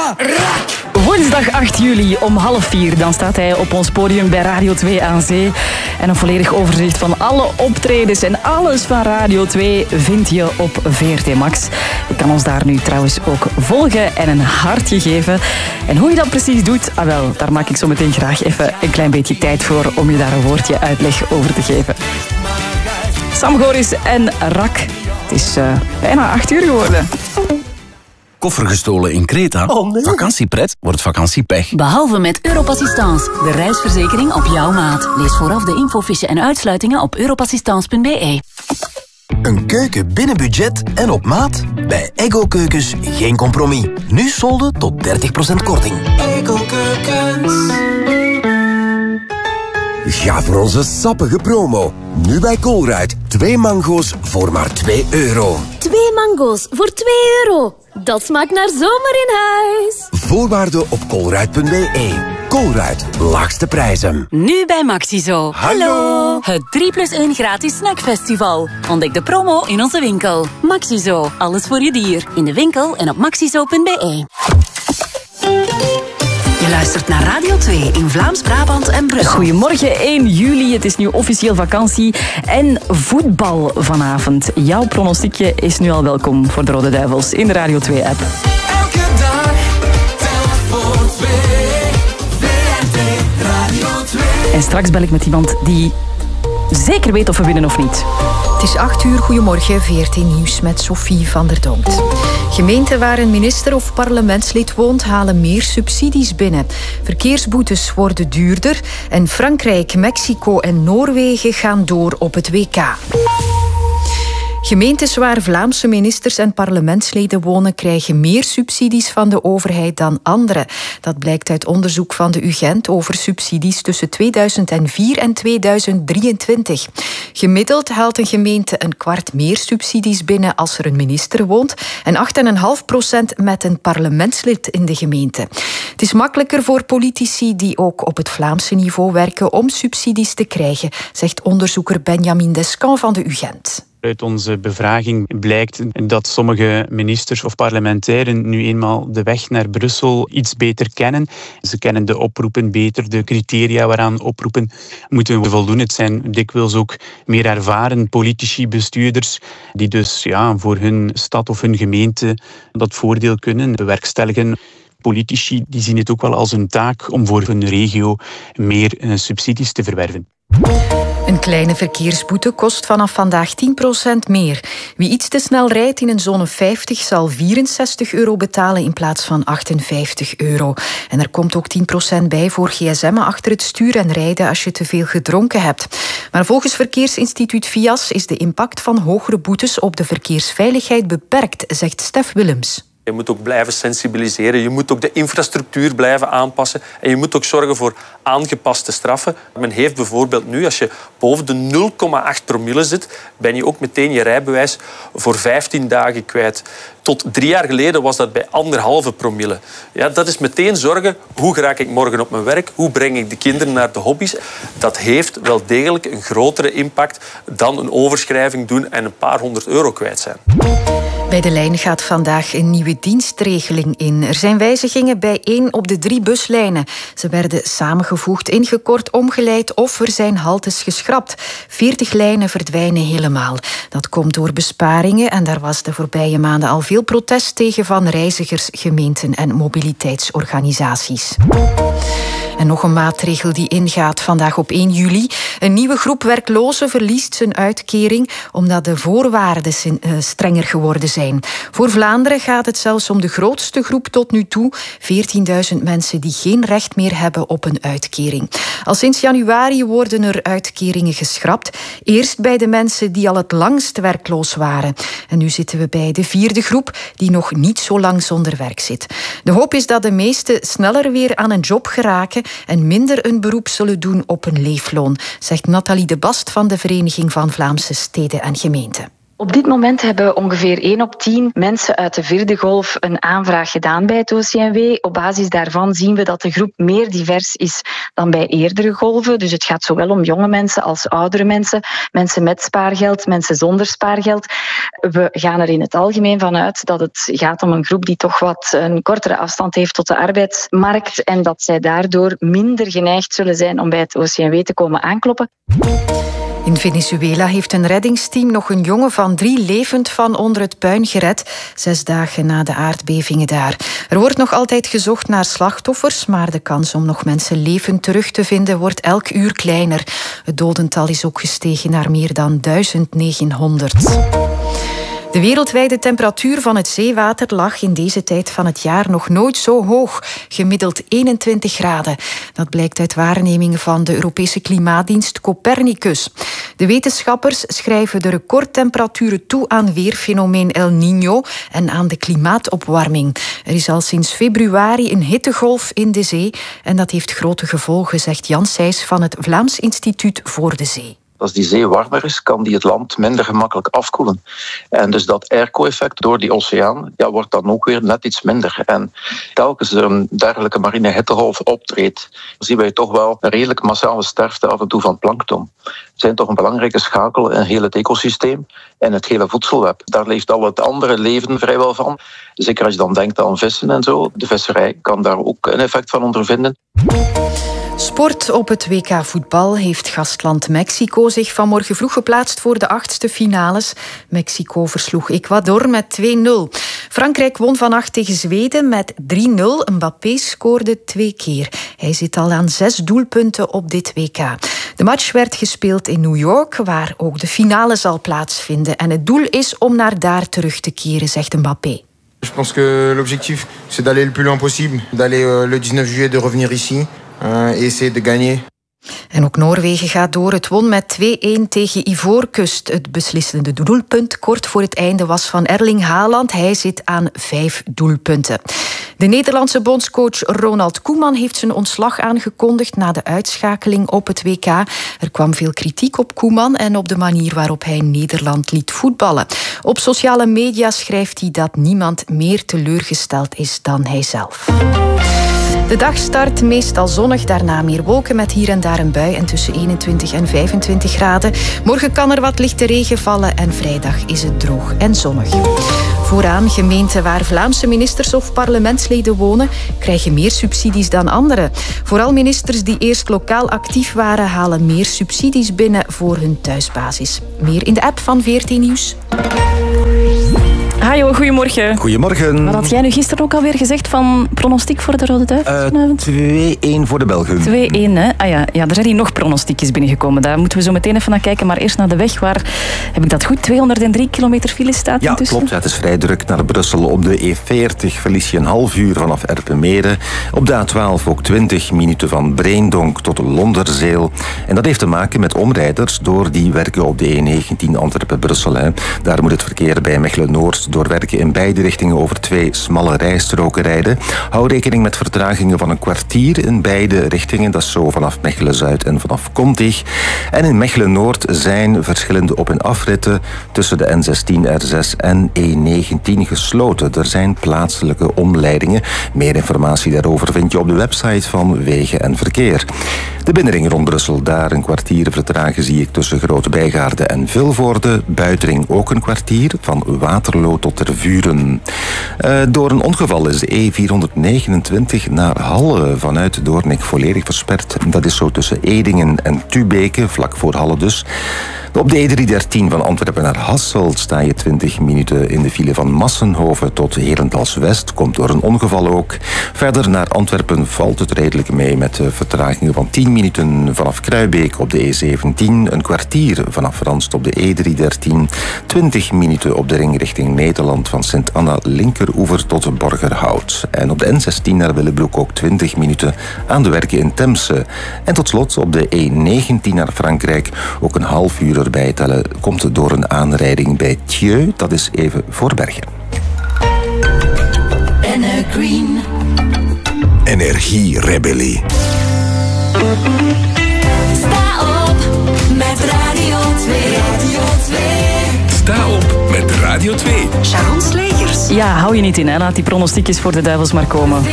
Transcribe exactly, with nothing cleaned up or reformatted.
programma Rak. Woensdag acht juli om half vier. Dan staat hij op ons podium bij Radio twee aan Zee. En een volledig overzicht van alle optredens en alles van Radio twee vind je op V R T Max. Je kan ons daar nu trouwens ook volgen en een hartje geven. En hoe je dat precies doet, ah wel, daar maak ik zo meteen graag even een klein beetje tijd voor om je daar een woordje uitleg over te geven. Sam Goris en Rak. Het is uh, bijna acht uur geworden. Koffer gestolen in Kreta? Oh, nee. Vakantiepret wordt vakantiepech. Behalve met Europassistance, de reisverzekering op jouw maat. Lees vooraf de infofiche en uitsluitingen op europassistance punt b e. Een keuken binnen budget en op maat? Bij Eggo Keukens geen compromis. Nu solden tot dertig procent korting. Eggo Keukens. Ga voor onze sappige promo. Nu bij Colruyt. Twee mango's voor maar twee euro. Twee mango's voor twee euro. Dat smaakt naar zomer in huis. Voorwaarden op colruyt punt b e. Colruyt, laagste prijzen. Nu bij Maxizo. Hallo. Het drie plus één gratis snackfestival. Ontdek de promo in onze winkel. Maxizo, alles voor je dier. In de winkel en op maxizo punt b e. Je luistert naar Radio twee in Vlaams-Brabant en Brussel. Goedemorgen, één juli. Het is nu officieel vakantie en voetbal vanavond. Jouw pronostiekje is nu al welkom voor de Rode Duivels in de Radio twee app. Elke dag telt voor twee. V R T Radio twee. En straks bel ik met iemand die zeker weet of we winnen of niet. Het is acht uur, goedemorgen, V R T Nieuws met Sophie van der Donkt. Gemeenten waar een minister of parlementslid woont, halen meer subsidies binnen. Verkeersboetes worden duurder en Frankrijk, Mexico en Noorwegen gaan door op het W K. Gemeentes waar Vlaamse ministers en parlementsleden wonen krijgen meer subsidies van de overheid dan andere. Dat blijkt uit onderzoek van de U Gent over subsidies tussen tweeduizend vier en tweeduizend drieëntwintig. Gemiddeld haalt een gemeente een kwart meer subsidies binnen als er een minister woont en acht komma vijf procent met een parlementslid in de gemeente. Het is makkelijker voor politici die ook op het Vlaamse niveau werken om subsidies te krijgen, zegt onderzoeker Benjamin Descamp van de U Gent. Uit onze bevraging blijkt dat sommige ministers of parlementairen nu eenmaal de weg naar Brussel iets beter kennen. Ze kennen de oproepen beter, de criteria waaraan oproepen moeten voldoen. Het zijn dikwijls ook meer ervaren politici, bestuurders, die dus ja, voor hun stad of hun gemeente dat voordeel kunnen bewerkstelligen. Politici die zien het ook wel als een taak om voor hun regio meer uh, subsidies te verwerven. Een kleine verkeersboete kost vanaf vandaag tien procent meer. Wie iets te snel rijdt in een zone vijftig zal vierenzestig euro betalen in plaats van achtenvijftig euro. En er komt ook tien procent bij voor gsm'en achter het stuur en rijden als je te veel gedronken hebt. Maar volgens Verkeersinstituut V I A S is de impact van hogere boetes op de verkeersveiligheid beperkt, zegt Stef Willems. Je moet ook blijven sensibiliseren, je moet ook de infrastructuur blijven aanpassen en je moet ook zorgen voor aangepaste straffen. Men heeft bijvoorbeeld nu, als je boven de nul komma acht promille zit, ben je ook meteen je rijbewijs voor vijftien dagen kwijt. Tot drie jaar geleden was dat bij anderhalve promille. Ja, dat is meteen zorgen, hoe raak ik morgen op mijn werk? Hoe breng ik de kinderen naar de hobby's? Dat heeft wel degelijk een grotere impact dan een overschrijving doen en een paar honderd euro kwijt zijn. Bij de lijn gaat vandaag een nieuwe dienstregeling in. Er zijn wijzigingen bij één op de drie buslijnen. Ze werden samengevoegd, ingekort, omgeleid of er zijn haltes geschrapt. veertig lijnen verdwijnen helemaal. Dat komt door besparingen en daar was de voorbije maanden al veel protest tegen van reizigers, gemeenten en mobiliteitsorganisaties. En nog een maatregel die ingaat vandaag op één juli. Een nieuwe groep werklozen verliest zijn uitkering omdat de voorwaarden strenger geworden zijn. Voor Vlaanderen gaat het zelfs om de grootste groep tot nu toe. veertienduizend mensen die geen recht meer hebben op een uitkering. Al sinds januari worden er uitkeringen geschrapt. Eerst bij de mensen die al het langst werkloos waren. En nu zitten we bij de vierde groep die nog niet zo lang zonder werk zit. De hoop is dat de meesten sneller weer aan een job geraken en minder een beroep zullen doen op een leefloon, zegt Nathalie de Bast van de Vereniging van Vlaamse Steden en Gemeenten. Op dit moment hebben ongeveer één op tien mensen uit de vierde golf een aanvraag gedaan bij het O C M W. Op basis daarvan zien we dat de groep meer divers is dan bij eerdere golven. Dus het gaat zowel om jonge mensen als oudere mensen, mensen met spaargeld, mensen zonder spaargeld. We gaan er in het algemeen van uit dat het gaat om een groep die toch wat een kortere afstand heeft tot de arbeidsmarkt en dat zij daardoor minder geneigd zullen zijn om bij het O C M W te komen aankloppen. In Venezuela heeft een reddingsteam nog een jongen van drie levend van onder het puin gered, zes dagen na de aardbevingen daar. Er wordt nog altijd gezocht naar slachtoffers, maar de kans om nog mensen levend terug te vinden wordt elk uur kleiner. Het dodental is ook gestegen naar meer dan duizend negenhonderd. De wereldwijde temperatuur van het zeewater lag in deze tijd van het jaar nog nooit zo hoog, gemiddeld eenentwintig graden. Dat blijkt uit waarnemingen van de Europese klimaatdienst Copernicus. De wetenschappers schrijven de recordtemperaturen toe aan weerfenomeen El Niño en aan de klimaatopwarming. Er is al sinds februari een hittegolf in de zee en dat heeft grote gevolgen, zegt Jan Sijs van het Vlaams Instituut voor de Zee. Als die zee warmer is, kan die het land minder gemakkelijk afkoelen. En dus dat airco-effect door die oceaan ja, wordt dan ook weer net iets minder. En telkens er een dergelijke marine hittegolf optreedt, zien wij toch wel een redelijk massale sterfte af en toe van plankton. Het zijn toch een belangrijke schakel in heel het ecosysteem en het hele voedselweb. Daar leeft al het andere leven vrijwel van. Zeker als je dan denkt aan vissen en zo. De visserij kan daar ook een effect van ondervinden. Sport op het W K voetbal heeft gastland Mexico zich vanmorgen vroeg geplaatst voor de achtste finales. Mexico versloeg Ecuador met twee nul. Frankrijk won vannacht tegen Zweden met drie nul. Mbappé scoorde twee keer. Hij zit al aan zes doelpunten op dit W K. De match werd gespeeld in New York, waar ook de finale zal plaatsvinden. En het doel is om naar daar terug te keren, zegt Mbappé. Je pense que l'objectif c'est d'aller le plus loin possible, d'aller le dix-neuf juillet de revenir ici. Uh, et essayer de gagner. En ook Noorwegen gaat door. Het won met twee-een tegen Ivoorkust. Het beslissende doelpunt kort voor het einde was van Erling Haaland. Hij zit aan vijf doelpunten. De Nederlandse bondscoach Ronald Koeman heeft zijn ontslag aangekondigd na de uitschakeling op het W K. Er kwam veel kritiek op Koeman en op de manier waarop hij Nederland liet voetballen. Op sociale media schrijft hij dat niemand meer teleurgesteld is dan hijzelf. De dag start meestal zonnig, daarna meer wolken met hier en daar een bui en tussen eenentwintig en vijfentwintig graden. Morgen kan er wat lichte regen vallen en vrijdag is het droog en zonnig. Vooraan, gemeenten waar Vlaamse ministers of parlementsleden wonen, krijgen meer subsidies dan anderen. Vooral ministers die eerst lokaal actief waren, halen meer subsidies binnen voor hun thuisbasis. Meer in de app van V R T Nieuws. Hajo, goedemorgen. Goedemorgen. Wat had jij nu gisteren ook alweer gezegd van pronostiek voor de Rode Duivels vanavond? twee-een voor de Belgen. twee-een, hè? Ah ja, ja, er zijn hier nog pronostiekjes binnengekomen. Daar moeten we zo meteen even naar kijken. Maar eerst naar de weg. Waar, heb ik dat goed? tweehonderddrie kilometer file staat ja, intussen? Klopt. Ja, het is vrij druk naar Brussel. Op de E veertig verlies je een half uur vanaf Erpenmeren. Op de A twaalf ook twintig minuten van Breendonk tot Londerzeel. En dat heeft te maken met omrijders door die werken op de E negentien Antwerpen-Brussel. Hè. Daar moet het verkeer bij Mechelen-Noord door werken in beide richtingen over twee smalle rijstroken rijden. Hou rekening met vertragingen van een kwartier in beide richtingen. Dat is zo vanaf Mechelen-Zuid en vanaf Kontig. En in Mechelen-Noord zijn verschillende op- en afritten tussen de N zestien, R zes en E negentien gesloten. Er zijn plaatselijke omleidingen. Meer informatie daarover vind je op de website van Wegen en Verkeer. De binnenring rond Brussel, daar een kwartier vertragen zie ik tussen Grote Bijgaarde en Vilvoorde. Buitenring ook een kwartier, van Waterloo tot Tervuren. Uh, door een ongeval is de E vierhonderdnegenentwintig naar Halle vanuit Doornik volledig versperd. Dat is zo tussen Edingen en Tubeke, vlak voor Halle dus. Op de E driehonderddertien van Antwerpen naar Hasselt sta je twintig minuten in de file van Massenhoven tot Herentals-West. Komt door een ongeval ook. Verder naar Antwerpen valt het redelijk mee met vertragingen van tien minuten vanaf Kruibeek op de E zeventien. Een kwartier vanaf Ranst op de E driehonderddertien. twintig minuten op de ring richting Nederland van Sint-Anna linkeroever tot Borgerhout. En op de N zestien naar Willebroek ook twintig minuten aan de werken in Temse. En tot slot op de E negentien naar Frankrijk ook een half uur erbij tellen. Komt door een aanrijding bij Thieu. Dat is even voor Bergen. Green. Energierebellie. Sta op met Radio twee. Radio twee. Sta op Radio twee. Sharon Slegers. Ja, hou je niet in, hè. Laat die pronostiekjes voor de duivels maar komen.